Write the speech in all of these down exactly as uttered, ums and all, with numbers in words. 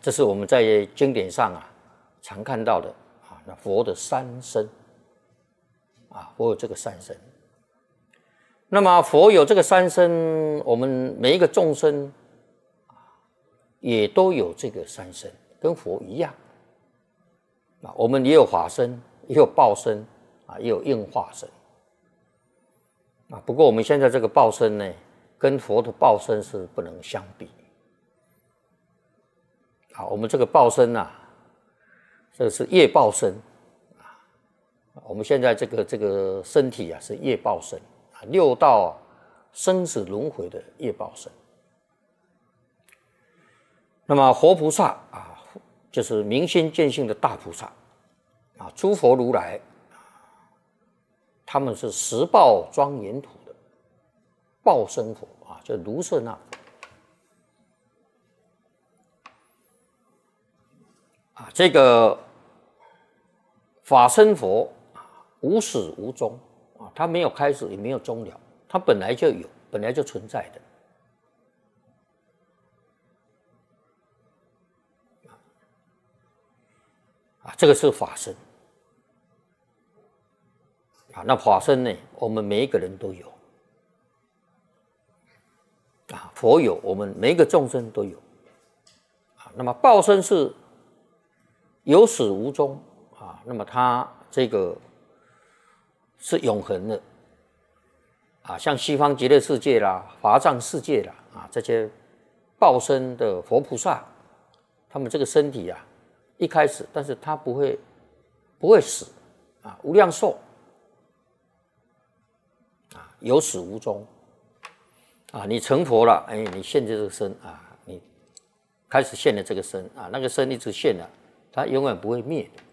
这是我们在经典上啊常看到的啊，那佛的三身啊，佛有这个三身。那么佛有这个三身，我们每一个众生也都有这个三身，跟佛一样啊。我们也有法身，也有报身啊，也有应化身啊。不过我们现在这个报身呢，跟佛的报身是不能相比啊。我们这个报身啊，这是业报身啊。我们现在这个这个身体啊，是业报身。六道生死轮回的业报身。那么活菩萨啊，就是明心见性的大菩萨啊，诸佛如来，他们是十报庄严土的报身佛啊，就卢舍那佛啊，这个法身佛无始无终。它没有开始，也没有终了，它本来就有，本来就存在的。啊，这个是法身。啊，那法身呢，我们每一个人都有。啊，佛有，我们每一个众生都有。啊，那么报身是有始无终啊，那么它这个。是永恒的啊，像西方极乐世界啦、法藏世界啦啊，这些报身的佛菩萨，他们这个身体啊，一开始，但是他不会不会死啊，无量寿啊，有始无终啊。你成佛了，哎，你现这个身啊，你开始现了这个身啊，那个身一直现了，它永远不会灭的。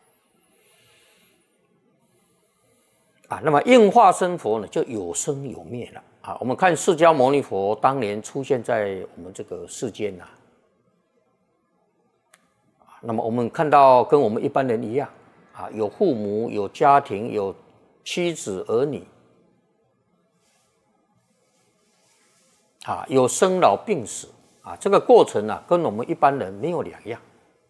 啊，那么应化身佛呢，就有生有灭了啊。我们看释迦牟尼佛当年出现在我们这个世间呐、啊，那么我们看到跟我们一般人一样啊，有父母，有家庭，有妻子儿女啊，有生老病死啊，这个过程啊，跟我们一般人没有两样。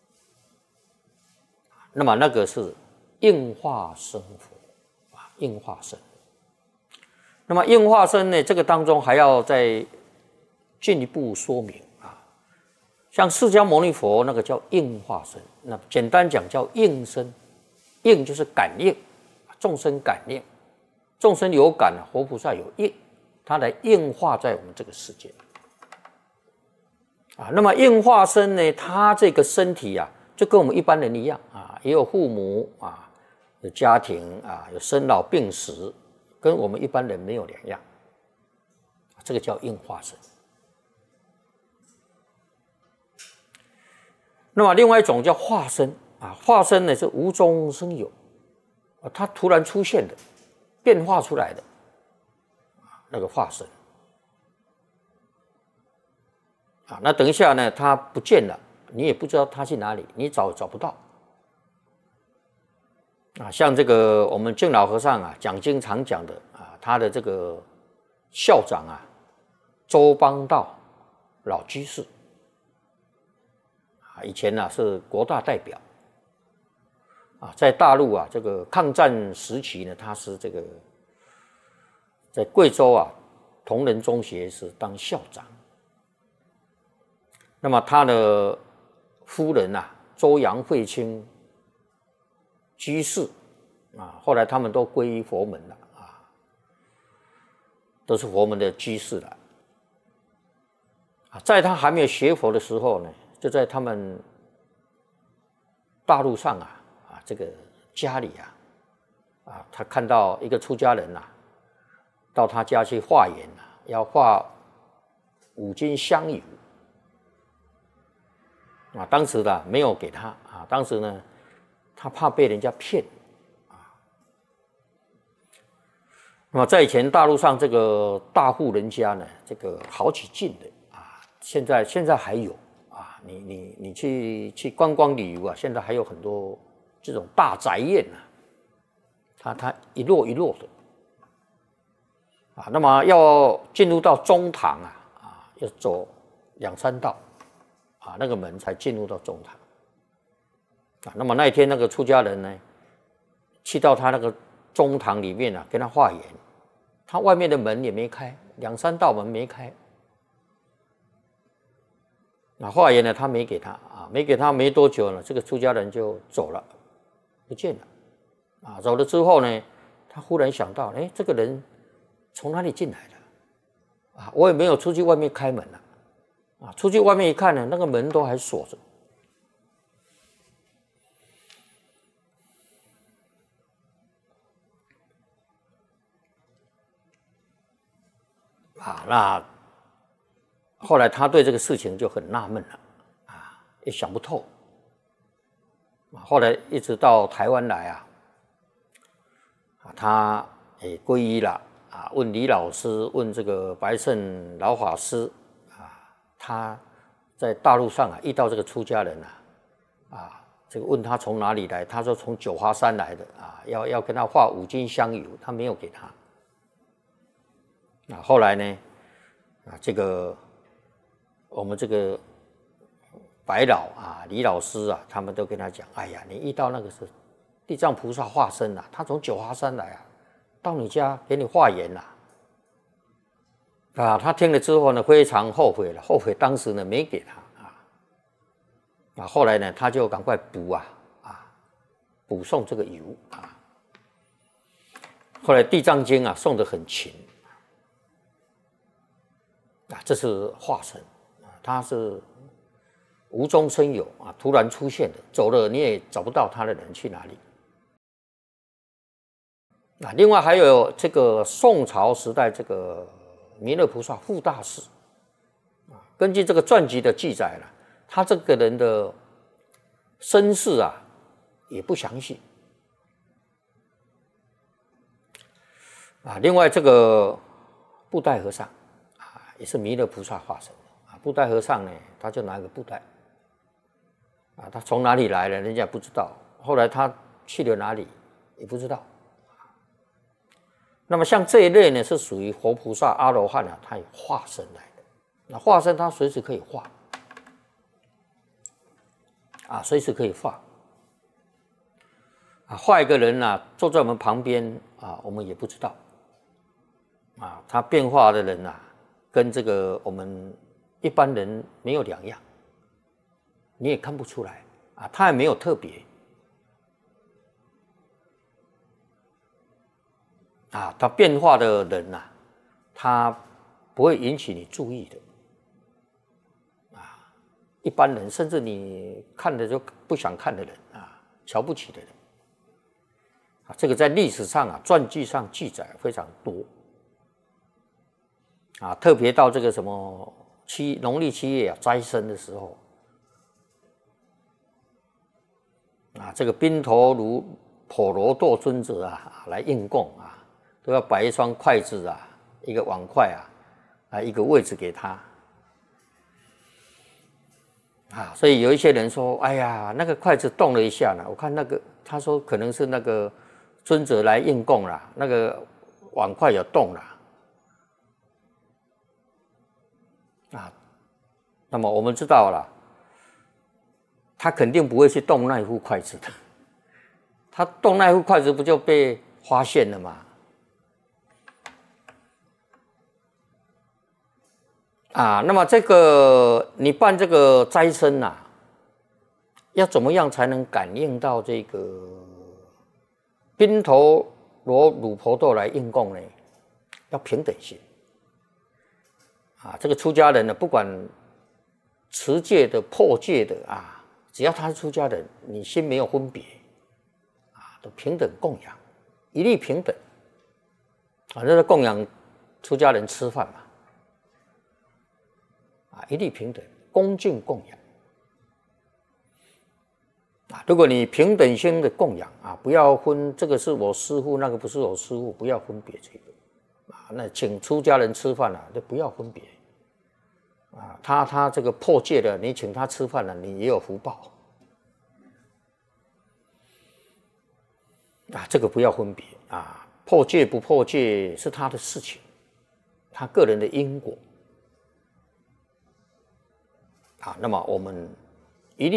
那么那个是应化身佛。应化身，那么应化身呢？这个当中还要再进一步说明啊。像释迦牟尼佛那个叫应化身，那简单讲叫应身，应就是感应，众生感应，众生有感啊，活菩萨有应，他来应化在我们这个世界啊。那么应化身呢，他这个身体啊，就跟我们一般人一样啊，也有父母啊。有家庭啊，有生老病死，跟我们一般人没有两样，这个叫应化身。那么另外一种叫化身啊，化身呢是无中生有，啊，它突然出现的，变化出来的，那个化身。啊，那等一下呢，它不见了，你也不知道它去哪里，你找找不到。啊，像这个我们净老和尚啊讲经常讲的啊，他的这个校长啊，周邦道老居士啊，以前呢、啊、是国大代表啊，在大陆啊这个抗战时期呢，他是这个在贵州啊同仁中学是当校长。那么他的夫人啊，周杨慧清居士啊，后来他们都皈依佛门了啊，都是佛门的居士了啊。在他还没有学佛的时候呢，就在他们大陆上啊啊这个家里啊啊，他看到一个出家人呐、啊，到他家去化缘啊，要化五斤香油啊，当时呢没有给他啊，当时呢。他怕被人家骗啊。那么在以前大陆上这个大户人家呢，这个好几进的啊，现在现在还有啊，你你你去去观光旅游啊，现在还有很多这种大宅院啊，它它一摞一摞的啊。那么要进入到中堂啊啊，要走两三道啊，那个门才进入到中堂。啊，那么那一天那个出家人呢，去到他那个中堂里面啊，跟他化缘，他外面的门也没开，两三道门没开。那化缘呢，他没给他啊，没给他没多久呢，这个出家人就走了，不见了。啊，走了之后呢，他忽然想到，哎，这个人从哪里进来的？啊，我也没有出去外面开门了。啊，出去外面一看呢，那个门都还锁着。啊，那后来他对这个事情就很纳闷了，啊，也想不透。啊，后来一直到台湾来啊，啊，他也皈依了，啊，问李老师，问这个白胜老法师，啊，他在大陆上啊遇到这个出家人啊，啊，这个问他从哪里来，他说从九华山来的，啊，要要跟他画五金香油，他没有给他。啊，后来呢，啊，这个我们这个白老啊、李老师啊，他们都跟他讲，哎呀，你遇到那个是地藏菩萨化身啊，他从九华山来啊，到你家给你化缘啦。啊，他听了之后呢，非常后悔了，后悔当时呢没给他啊。啊，后来呢，他就赶快补啊啊，补送这个油啊。后来《地藏经》啊送得很勤。啊，这是化身啊，他是无中生有啊，突然出现的，走了你也找不到他的人去哪里。啊，另外还有这个宋朝时代这个弥勒菩萨护大士啊，根据这个传记的记载了，他这个人的身世啊也不详细啊。另外这个布袋和尚。也是弥勒菩萨化身啊，布袋和尚呢，他就拿一个布袋啊，他从哪里来的，人家不知道。后来他去了哪里也不知道。那么像这一类呢，是属于活菩萨、阿罗汉啊，他有化身来的。那化身他随时可以化啊，随时可以化啊，化一个人啊，坐在我们旁边啊，我们也不知道啊，他变化的人啊。跟这个我们一般人没有两样，你也看不出来啊，他也没有特别啊，他变化的人呐、啊，他不会引起你注意的啊，一般人甚至你看了就不想看的人啊，瞧不起的人啊，这个在历史上啊，传记上记载非常多。啊，特别到这个什么七农历七月啊斋生的时候，啊，这个宾陀卢婆罗多尊者啊来应供啊，都要摆一双筷子啊，一个碗筷啊，啊一个位置给他。啊，所以有一些人说，哎呀，那个筷子动了一下呢，我看那个他说可能是那个尊者来应供啦，那个碗筷有动了。啊，那么我们知道了，他肯定不会去动那一副筷子的，他动那一副筷子不就被发现了吗？啊，那么这个你办这个斋生啊，要怎么样才能感应到这个宾陀罗鲁婆多来应供呢？要平等心。啊，这个出家人呢，不管持戒的、破戒的啊，只要他是出家人，你心没有分别，啊，都平等供养，一律平等。啊，这是供养出家人吃饭嘛，啊，一律平等，恭敬供养。啊，如果你平等心的供养啊，不要分这个是我师父，那个不是我师父，不要分别这个。啊，那请出家人吃饭啊，就不要分别啊。他他这个破戒的，你请他吃饭了，你也有福报啊。这个不要分别啊，破戒不破戒是他的事情，他个人的因果啊，那么我们